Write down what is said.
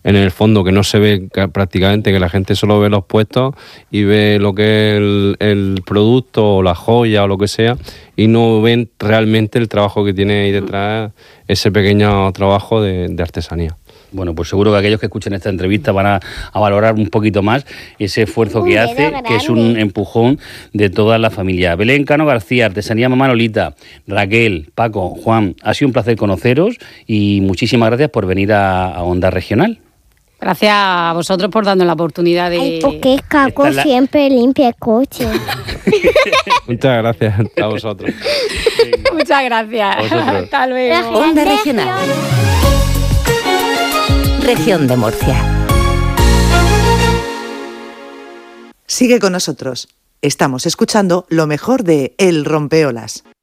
en el fondo, que no se ve prácticamente, que la gente solo ve los puestos y ve lo que es el producto o la joya o lo que sea, y no ven realmente el trabajo que tiene ahí detrás, ese pequeño trabajo de artesanía. Bueno, pues seguro que aquellos que escuchen esta entrevista van a valorar un poquito más ese esfuerzo que hace, que es un empujón de toda la familia. Belén Cano García, Artesanía Mamá Lolita, Raquel, Paco, Juan, ha sido un placer conoceros y muchísimas gracias por venir a Onda Regional. Gracias a vosotros por darnos la oportunidad de... Ay, porque Caco siempre limpia el coche. Muchas gracias a vosotros. Muchas gracias. Hasta luego. Onda Regional. Región de Murcia. Sigue con nosotros. Estamos escuchando lo mejor de El Rompeolas.